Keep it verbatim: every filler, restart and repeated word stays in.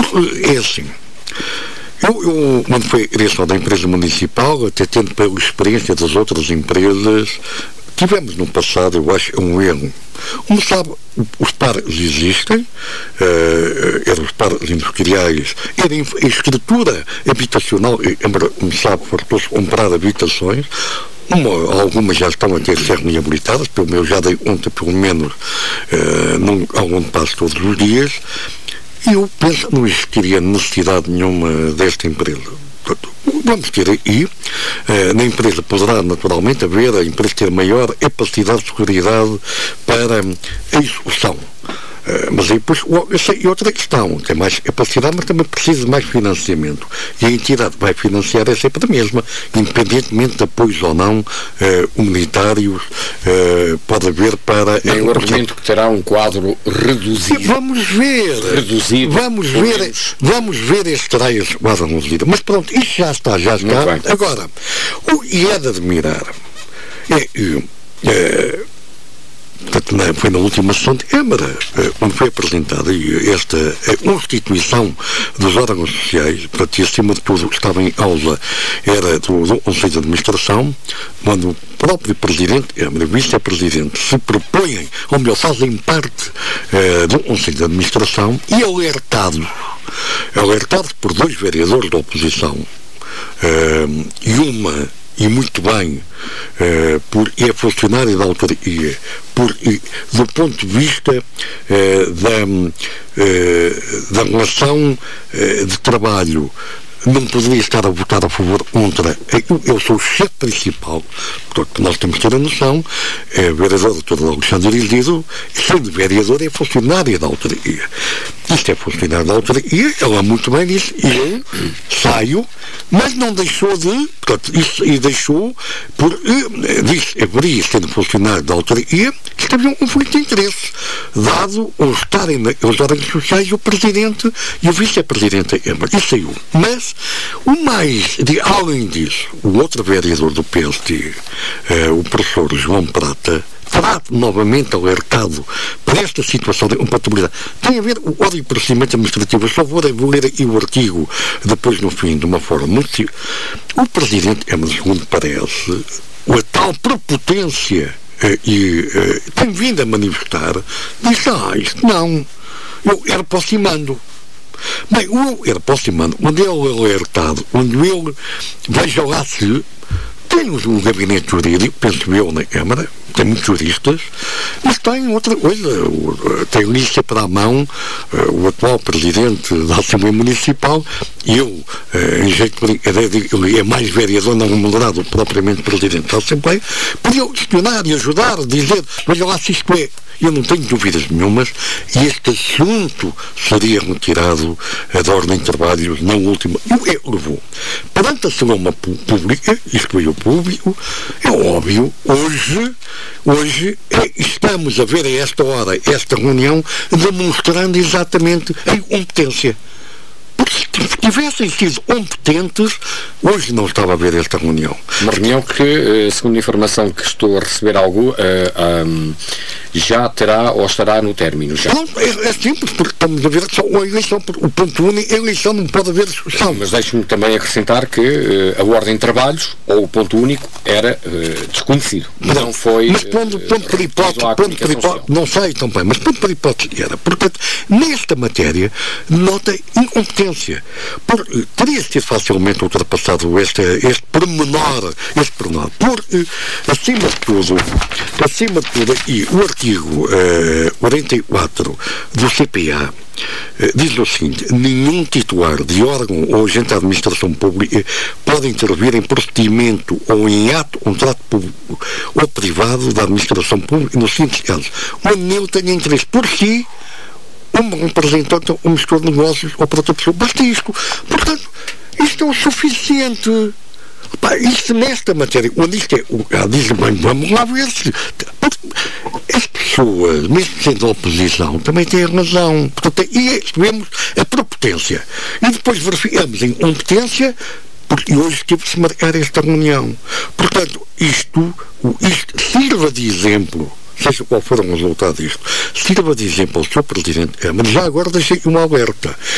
é assim. Eu, eu, quando foi a criação da empresa municipal, até tendo pela experiência das outras empresas, tivemos no passado, eu acho, um erro. Como sabe, os parques existem, uh, eram os parques industriais, era a escritura habitacional, como sabe, fartou-se comprar habitações. Uma, algumas já estão a ter ser reabilitadas, pelo meu já dei ontem, pelo menos, uh, num, aonde passo todos os dias, e eu penso que não existiria necessidade nenhuma desta empresa. Portanto, vamos ter aí, uh, na empresa poderá naturalmente haver, a empresa ter maior capacidade de seguridade para a execução. Uh, mas aí depois, essa é outra questão, tem mais capacidade, mas também precisa de mais financiamento. E a entidade vai financiar é sempre a mesma, independentemente de apoios ou não uh, humanitários, uh, pode haver para... É o argumento que terá um quadro reduzido. E vamos ver, reduzido, vamos ver, vamos ver este terá esse quadro reduzido. Mas pronto, isto já está, já está. Agora, o e é de admirar, é... é Portanto, na, foi na última sessão de Câmara, onde foi apresentada esta constituição dos órgãos sociais, portanto, e acima de tudo o que estava em causa era do, do Conselho de Administração, quando o próprio Presidente, Câmara e Vice-Presidente se propõem, ou melhor, fazem parte uh, do Conselho de Administração e alertados, alertados por dois vereadores da oposição, uh, e uma e muito bem, uh, por, é funcionário da autarquia, por, e, do ponto de vista uh, da, uh, da relação uh, de trabalho, não poderia estar a votar a favor contra. Eu, eu sou o chefe principal, portanto, nós temos que ter a noção, é vereador doutor Alexandre Isidro, sendo vereador é funcionária da autarquia. Isto é funcionário da autarquia, ela muito bem disse, eu saio, mas não deixou de, portanto, isso, e deixou, por, eh, disse, haveria, sendo funcionário da autarquia, que havia um conflito de interesse, dado o estarem os órgãos sociais, o Presidente e o Vice-Presidente da Câmara. Isso saiu. Mas, o mais, de, além disso, o outro vereador do P S D, eh, o professor João Prata, terá novamente alertado para esta situação de incompatibilidade. Tem a ver com o Código de Procedimento Administrativo. Eu só vou ler aqui o artigo depois no fim, de uma forma muito simples. O Presidente, é, segundo parece, a tal prepotência uh, e uh, tem vindo a manifestar, diz, ah, isto não, eu era aproximando. Bem, eu era aproximando, quando ele é alertado, quando ele, veja lá se temos um gabinete jurídico, penso eu, na Câmara, tem muitos juristas, mas tem outra coisa, tem lista para a mão, o atual Presidente da Assembleia Municipal, e eu, em jeito de brincadeira, ele é mais vereador não moderado propriamente Presidente da Assembleia, podia questionar e ajudar, dizer, veja lá se isto é. Eu não tenho dúvidas nenhumas, e este assunto seria retirado da ordem de trabalhos na última. E é levou. Perante a Assembleia Pública, isto foi o público, é óbvio, hoje, hoje é, estamos a ver a esta hora, esta reunião, demonstrando exatamente a incompetência. Porque se tivessem sido competentes, hoje não estava a ver esta reunião. Uma reunião que, segundo a informação que estou a receber algo, uh, um, já terá ou estará no término. Já. Não, é, é simples, porque estamos a ver só a eleição, o ponto único, a eleição não pode haver discussão. Mas deixe-me também acrescentar que uh, a ordem de trabalhos, ou o ponto único, era uh, desconhecido. Não, não foi. Mas ponto, ponto por hipótese, ponto por hipótese, não sei também, mas ponto por hipótese era. Portanto, nesta matéria, nota incompetência. Por, teria sido facilmente ultrapassado este, este pormenor, este pormenor. Por, acima de tudo, acima de tudo, e o artigo uh, quarenta e quatro do C P A uh, diz o seguinte: nenhum titular de órgão ou agente da administração pública pode intervir em procedimento ou em ato, contrato público ou privado da administração pública nos seguintes casos: onde nele tenha interesse por si, um representante, um gestor de negócios ou para outra pessoa. Basta isto. Portanto, isto é o suficiente. Pá, isto nesta matéria, onde isto é, ah, dizem bem, vamos lá ver se. As pessoas, mesmo sendo da oposição, também têm razão. Portanto, e vemos a prepotência. E depois verificamos a incompetência, porque hoje teve-se marcar esta reunião. Portanto, isto, isto sirva de exemplo, seja qual for o resultado disto, sirva de exemplo ao senhor Presidente, mas já agora deixei uma alerta.